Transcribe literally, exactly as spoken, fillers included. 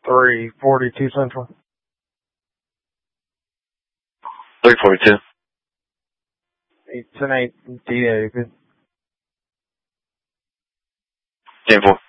three forty-two Central. three forty-two. It's an eight D A. ten four.